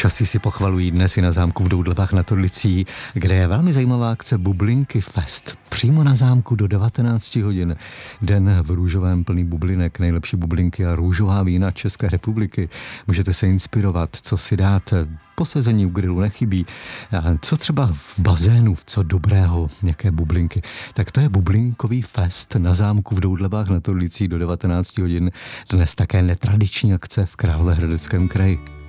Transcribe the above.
Časy si pochvalují dnes i na zámku v Doudlevách nad Orlicí, kde je velmi zajímavá akce Bublinky Fest. Přímo na zámku do 19 hodin. Den v růžovém plný bublinek, nejlepší bublinky a růžová vína České republiky. Můžete se inspirovat, co si dát. Posezení u grilu nechybí. Co třeba v bazénu, co dobrého, nějaké bublinky. Tak to je Bublinkový fest na zámku v Doudlevách nad Orlicí do 19 hodin. Dnes také netradiční akce v Královéhradeckém kraji.